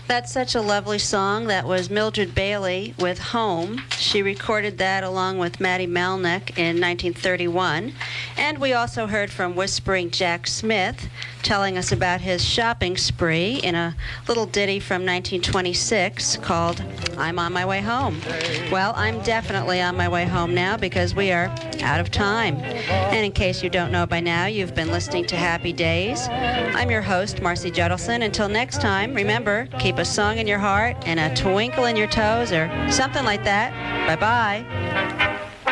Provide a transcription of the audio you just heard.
That's such a lovely song. That was Mildred Bailey with Home. She recorded that along with Matty Malnick in 1931. And we also heard from Whispering Jack Smith telling us about his shopping spree in a little ditty from 1926 called I'm on My Way Home. Well, I'm definitely on my way home now because we are out of time. And in case you don't know by now, you've been listening to Happy Days. I'm your host, Marcy Judelson. Until next time, remember, keep a song in your heart and a twinkle in your toes or something like that. Bye-bye.